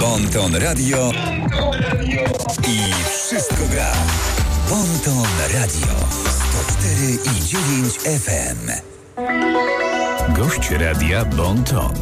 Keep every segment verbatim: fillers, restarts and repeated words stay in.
Bonton Radio i wszystko gra. Bonton Radio sto cztery i dziewięć F M. Gość radia Bonton.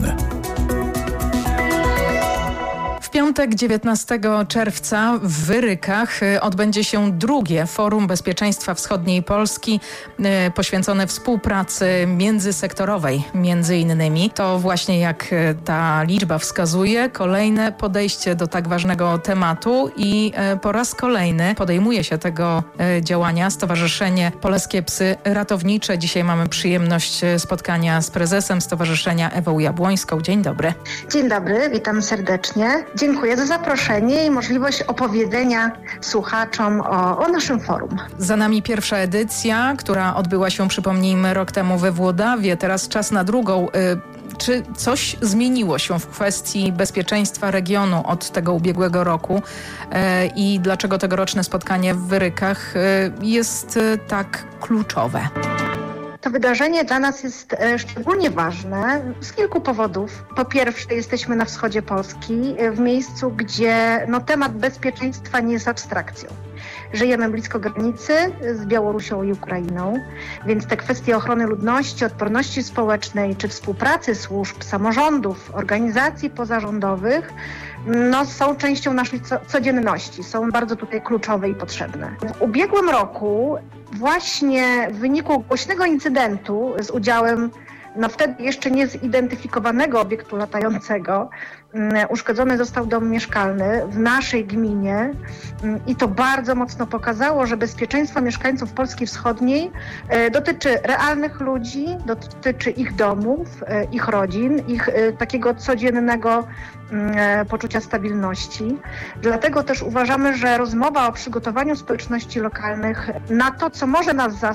W piątek dziewiętnastego czerwca w Wyrykach odbędzie się drugie Forum Bezpieczeństwa Wschodniej Polski poświęcone współpracy międzysektorowej między innymi. To właśnie, jak ta liczba wskazuje, kolejne podejście do tak ważnego tematu i po raz kolejny podejmuje się tego działania Stowarzyszenie Polskie Psy Ratownicze. Dzisiaj mamy przyjemność spotkania z prezesem stowarzyszenia Ewą Jabłońską. Dzień dobry. Dzień dobry, witam serdecznie. Dziękuję za zaproszenie i możliwość opowiedzenia słuchaczom o, o naszym forum. Za nami pierwsza edycja, która odbyła się, przypomnijmy, rok temu we Włodawie. Teraz czas na drugą. Czy coś zmieniło się w kwestii bezpieczeństwa regionu od tego ubiegłego roku i dlaczego tegoroczne spotkanie w Wyrykach jest tak kluczowe? To wydarzenie dla nas jest szczególnie ważne z kilku powodów. Po pierwsze, jesteśmy na wschodzie Polski, w miejscu, gdzie no, temat bezpieczeństwa nie jest abstrakcją. Żyjemy blisko granicy z Białorusią i Ukrainą, więc te kwestie ochrony ludności, odporności społecznej czy współpracy służb, samorządów, organizacji pozarządowych no, są częścią naszej co- codzienności, są bardzo tutaj kluczowe i potrzebne. W ubiegłym roku właśnie w wyniku głośnego incydentu z udziałem no wtedy jeszcze niezidentyfikowanego obiektu latającego uszkodzony został dom mieszkalny w naszej gminie i to bardzo mocno pokazało, że bezpieczeństwo mieszkańców Polski Wschodniej dotyczy realnych ludzi, dotyczy ich domów, ich rodzin, ich takiego codziennego poczucia stabilności. Dlatego też uważamy, że rozmowa o przygotowaniu społeczności lokalnych na to, co może nas zastać,